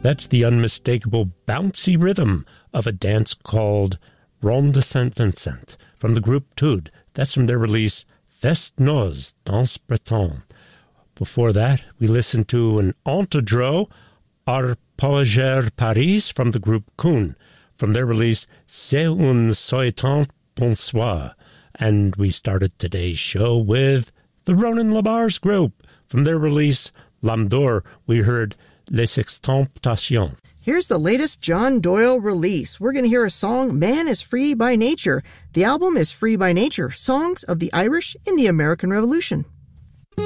That's the unmistakable bouncy rhythm of a dance called Ronde de Saint-Vincent from the group Tude. That's from their release Fest Noz, Danse Breton. Before that, we listened to an entedro, Arpeggier Paris from the group Kuhn, from their release C'est un souhaitant bonsoir. And we started today's show with the Ronan Labars Group. From their release L'Âme d'Or, we heard Les Extemptations. Here's the latest John Doyle release. We're going to hear a song, Man is Free by Nature. The album is Free by Nature, Songs of the Irish in the American Revolution.